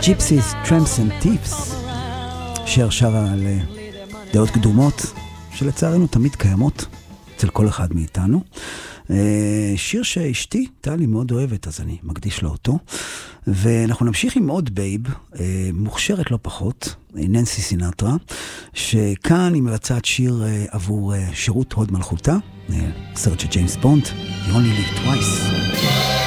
Gypsies, Tramps and Thieves, שרה על דעות קדומות שלצערנו תמיד קיימות אצל כל אחד מאיתנו. שיר שאשתי טלי מאוד אוהבת, אז אני מקדיש לו אותו. ואנחנו נמשיך עם עוד בייב, מוכשרת לא פחות, ננסי סינטרה, שכאן היא מבצעת שיר עבור שירות הוד מלכותה, סרט של ג'יימס בונד, You Only Live Twice.